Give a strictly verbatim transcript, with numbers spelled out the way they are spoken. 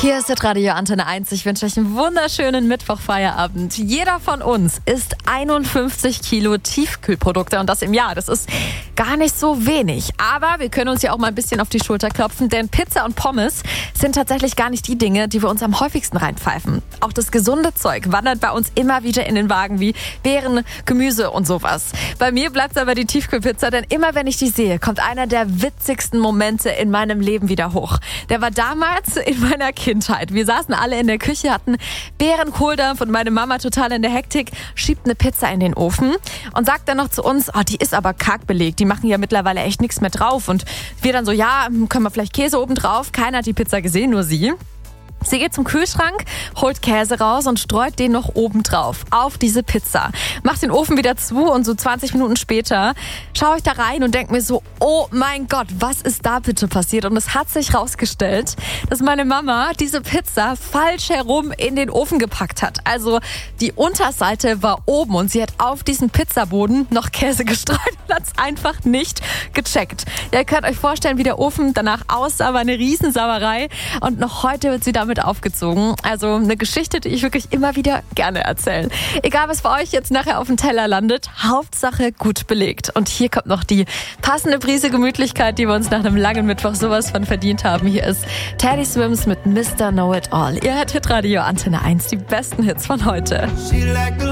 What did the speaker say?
Hier ist Radio Antenne eins. Ich wünsche euch einen wunderschönen Mittwochfeierabend. Jeder von uns isst einundfünfzig Kilo Tiefkühlprodukte und das im Jahr. Das ist gar nicht so wenig. Aber wir können uns ja auch mal ein bisschen auf die Schulter klopfen, denn Pizza und Pommes sind tatsächlich gar nicht die Dinge, die wir uns am häufigsten reinpfeifen. Auch das gesunde Zeug wandert bei uns immer wieder in den Wagen wie Beeren, Gemüse und sowas. Bei mir bleibt aber die Tiefkühlpizza, denn immer wenn ich die sehe, kommt einer der witzigsten Momente in meinem Leben wieder hoch. Der war damals in meiner Kindheit. Wir saßen alle in der Küche, hatten Beerenkohldampf und meine Mama total in der Hektik, schiebt eine Pizza in den Ofen und sagt dann noch zu uns, oh, die ist aber karg belegt, die machen ja mittlerweile echt nichts mehr drauf. Und wir dann so, ja, können wir vielleicht Käse oben drauf? Keiner hat die Pizza gesehen, nur sie. Sie geht zum Kühlschrank, holt Käse raus und streut den noch oben drauf auf diese Pizza. Macht den Ofen wieder zu und so zwanzig Minuten später schaue ich da rein und denke mir so, oh mein Gott, was ist da bitte passiert? Und es hat sich rausgestellt, dass meine Mama diese Pizza falsch herum in den Ofen gepackt hat. Also die Unterseite war oben und sie hat auf diesen Pizzaboden noch Käse gestreut und hat es einfach nicht gecheckt. Ja, ihr könnt euch vorstellen, wie der Ofen danach aussah, war eine Riesensauerei und noch heute wird sie damit aufgezogen. Also eine Geschichte, die ich wirklich immer wieder gerne erzähle. Egal, was bei euch jetzt nachher auf dem Teller landet, Hauptsache gut belegt. Und hier kommt noch die passende Prise Gemütlichkeit, die wir uns nach einem langen Mittwoch sowas von verdient haben. Hier ist Teddy Swims mit Mister Know It All. Ihr hört Hitradio Antenne eins, die besten Hits von heute.